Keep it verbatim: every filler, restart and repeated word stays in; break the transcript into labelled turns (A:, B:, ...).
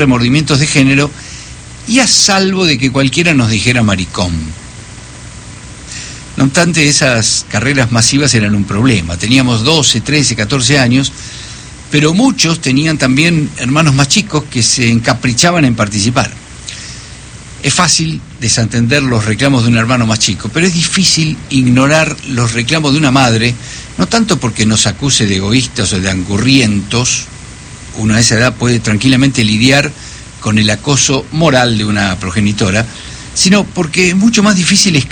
A: remordimientos de género y a salvo de que cualquiera nos dijera maricón. No obstante, esas carreras masivas eran un problema. Teníamos doce, trece, catorce años, pero muchos tenían también hermanos más chicos que se encaprichaban en participar. Es fácil desentender los reclamos de un hermano más chico, pero es difícil ignorar los reclamos de una madre, no tanto porque nos acuse de egoístas o de angurrientos. Uno a esa edad puede tranquilamente lidiar con el acoso moral de una progenitora, sino porque es mucho más difícil escapar